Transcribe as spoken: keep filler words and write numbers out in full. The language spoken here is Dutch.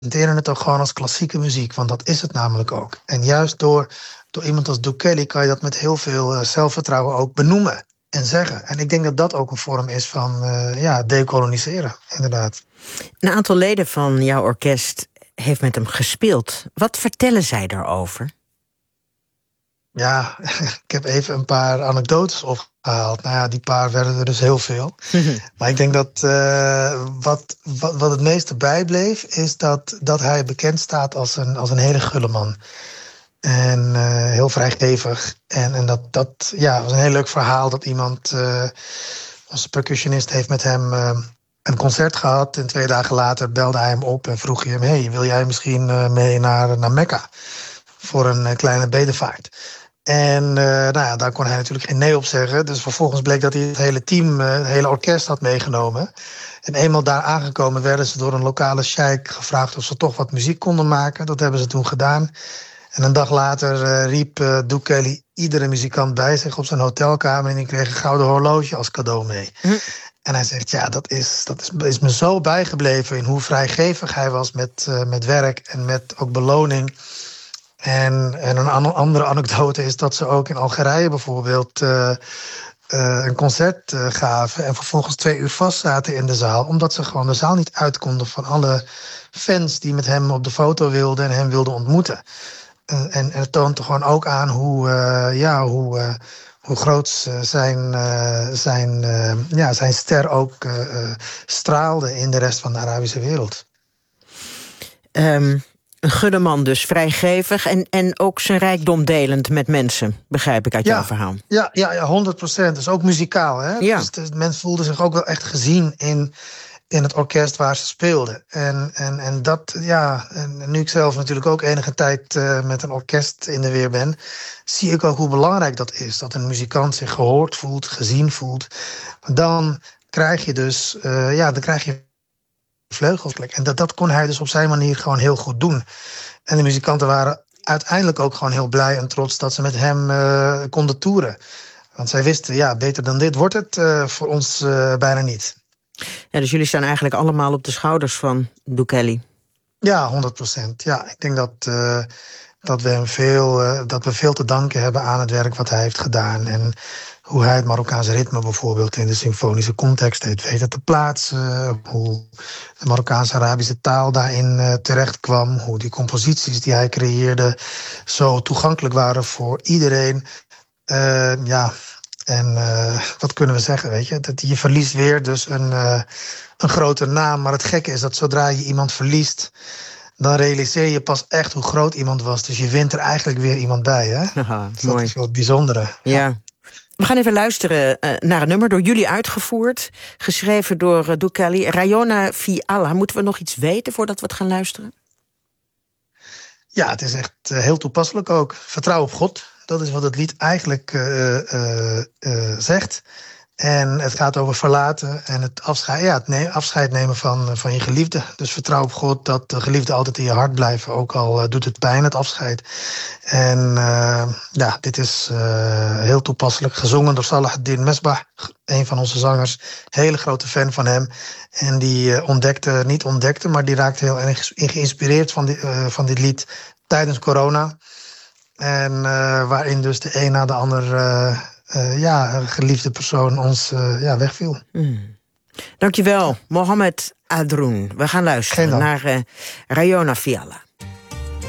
presenteren het ook gewoon als klassieke muziek, want dat is het namelijk ook. En juist door, door iemand als Duke Kelly kan je dat met heel veel uh, zelfvertrouwen ook benoemen en zeggen. En ik denk dat dat ook een vorm is van uh, ja, dekoloniseren, inderdaad. Een aantal leden van jouw orkest heeft met hem gespeeld. Wat vertellen zij daarover? Ja, ik heb even een paar anekdotes opgehaald. Nou ja, die paar werden er dus heel veel. Maar ik denk dat uh, wat, wat, wat het meeste bijbleef, is dat, dat hij bekend staat als een, als een hele gulle man. En uh, heel vrijgevig. En, en dat, dat ja, was een heel leuk verhaal dat iemand, uh, onze percussionist, heeft met hem uh, een concert gehad. En twee dagen later belde hij hem op en vroeg hij hem: hey, wil jij misschien uh, mee naar, naar Mekka voor een uh, kleine bedevaart? En uh, nou ja, daar kon hij natuurlijk geen nee op zeggen. Dus vervolgens bleek dat hij het hele team, uh, het hele orkest had meegenomen. En eenmaal daar aangekomen werden ze door een lokale sheik gevraagd of ze toch wat muziek konden maken. Dat hebben ze toen gedaan. En een dag later uh, riep uh, Duke Kelly iedere muzikant bij zich op zijn hotelkamer en die kreeg een gouden horloge als cadeau mee. Hm. En hij zegt, ja, dat, is, dat is, is me zo bijgebleven in hoe vrijgevig hij was met, uh, met werk en met ook beloning. En, en een an- andere anekdote is dat ze ook in Algerije bijvoorbeeld uh, uh, een concert uh, gaven en vervolgens twee uur vast zaten in de zaal, omdat ze gewoon de zaal niet uit konden van alle fans die met hem op de foto wilden en hem wilden ontmoeten. Uh, en, en het toont er gewoon ook aan hoe, uh, ja, hoe, uh, hoe groot uh, zijn, uh, zijn, uh, ja, zijn ster ook uh, uh, straalde in de rest van de Arabische wereld. Um... Een gulle man dus, vrijgevig en, en ook zijn rijkdom delend met mensen, begrijp ik uit ja, jouw verhaal. Ja, ja, ja, honderd procent. Dus ook muzikaal. Hè? Ja. Dus de, mensen voelden zich ook wel echt gezien in, in het orkest waar ze speelden. En, en, en dat, ja, en nu ik zelf natuurlijk ook enige tijd uh, met een orkest in de weer ben, zie ik ook hoe belangrijk dat is. Dat een muzikant zich gehoord voelt, gezien voelt. Dan krijg je dus, uh, ja, dan krijg je vleugelsplek. En dat, dat kon hij dus op zijn manier gewoon heel goed doen. En de muzikanten waren uiteindelijk ook gewoon heel blij en trots dat ze met hem uh, konden toeren. Want zij wisten, ja, beter dan dit wordt het uh, voor ons uh, bijna niet. Ja, dus jullie staan eigenlijk allemaal op de schouders van Duke Kelly. Ja, honderd procent. Ja, ik denk dat, uh, dat, we hem veel, uh, dat we veel te danken hebben aan het werk wat hij heeft gedaan. En hoe hij het Marokkaanse ritme bijvoorbeeld in de symfonische context heeft weten te plaatsen. Hoe de Marokkaanse-Arabische taal daarin uh, terecht kwam. Hoe die composities die hij creëerde zo toegankelijk waren voor iedereen. Uh, ja, en uh, wat kunnen we zeggen, weet je? Dat je verliest weer dus een, uh, een grote naam. Maar het gekke is dat zodra je iemand verliest, dan realiseer je pas echt hoe groot iemand was. Dus je wint er eigenlijk weer iemand bij, hè? Aha, dus mooi. Dat is wel het bijzondere. Ja. ja. We gaan even luisteren uh, naar een nummer door jullie uitgevoerd. Geschreven door uh, Duke Kelly. Rayona fi Allah. Moeten we nog iets weten voordat we het gaan luisteren? Ja, het is echt uh, heel toepasselijk ook. Vertrouw op God. Dat is wat het lied eigenlijk uh, uh, uh, zegt. En het gaat over verlaten en het afscheid, ja, het ne- afscheid nemen van, van je geliefde. Dus vertrouw op God dat de geliefden altijd in je hart blijven. Ook al uh, doet het pijn, het afscheid. En uh, ja, dit is uh, heel toepasselijk. Gezongen door Salahuddin Mesbah, een van onze zangers. Hele grote fan van hem. En die uh, ontdekte, niet ontdekte, maar die raakte heel erg geïnspireerd van, die, uh, van dit lied tijdens corona. En uh, waarin dus de een na de ander uh, uh, ja, een geliefde persoon ons uh, ja, wegviel. Mm. Dankjewel, Mohammed Adroen. We gaan luisteren naar uh, Rayona fi Allah.